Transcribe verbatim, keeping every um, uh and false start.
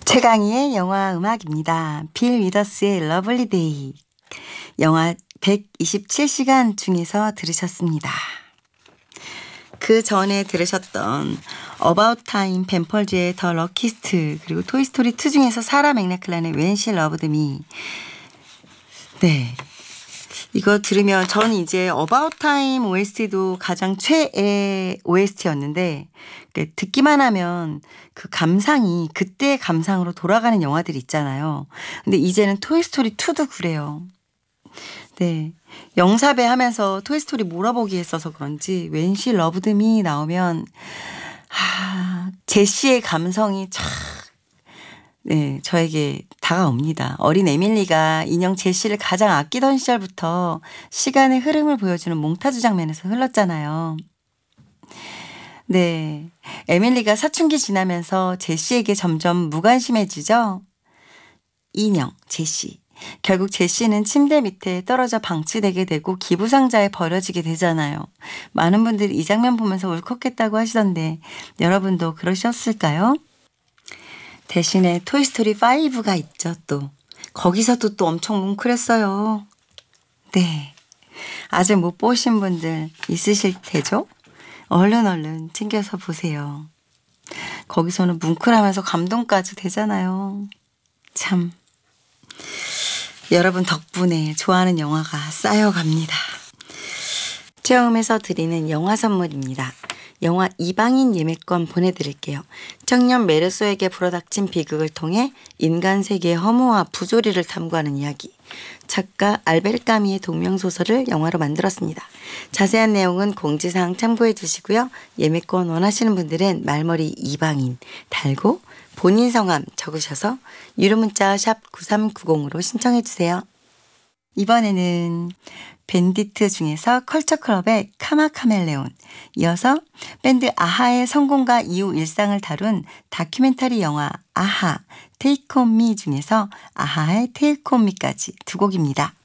최강희의 영화 음악입니다. 빌 위더스의 러블리 데이. 영화 백이십칠 시간 중에서 들으셨습니다. 그 전에 들으셨던 어바웃 타임, 벤펄즈의 더 럭키스트, 그리고 토이스토리 투 중에서 사라 맥락클란의 When She Loved Me. 네. 이거 들으면 저는 이제 어바웃 타임 오에스티도 가장 최애 오에스티였는데 듣기만 하면 그 감상이 그때의 감상으로 돌아가는 영화들이 있잖아요. 근데 이제는 토이스토리 투도 그래요. 네. 영사배 하면서 토이스토리 몰아보기 했어서 그런지 When She Loved Me 나오면 아, 제시의 감성이 참 네, 저에게 다가옵니다. 어린 에밀리가 인형 제시를 가장 아끼던 시절부터 시간의 흐름을 보여주는 몽타주 장면에서 흘렀잖아요. 네, 에밀리가 사춘기 지나면서 제시에게 점점 무관심해지죠. 인형 제시. 결국 제시는 침대 밑에 떨어져 방치되게 되고 기부상자에 버려지게 되잖아요. 많은 분들이 이 장면 보면서 울컥했다고 하시던데 여러분도 그러셨을까요? 대신에 토이스토리 파이브가 있죠, 또. 거기서도 또 엄청 뭉클했어요. 네. 아직 못 보신 분들 있으실 테죠? 얼른 얼른 챙겨서 보세요. 거기서는 뭉클하면서 감동까지 되잖아요. 참. 여러분 덕분에 좋아하는 영화가 쌓여갑니다. 체험에서 드리는 영화 선물입니다. 영화 이방인 예매권 보내드릴게요. 청년 메르소에게 불어닥친 비극을 통해 인간 세계의 허무와 부조리를 탐구하는 이야기. 작가 알베르 까미의 동명소설을 영화로 만들었습니다. 자세한 내용은 공지사항 참고해 주시고요. 예매권 원하시는 분들은 말머리 이방인 달고 본인 성함 적으셔서 유료 문자 샵 구삼구공으로 신청해 주세요. 이번에는 밴디트 중에서 컬처클럽의 카마카멜레온, 이어서 밴드 아하의 성공과 이후 일상을 다룬 다큐멘터리 영화 아하, 테이크 온 미 중에서 아하의 테이크 온 미까지 두 곡입니다.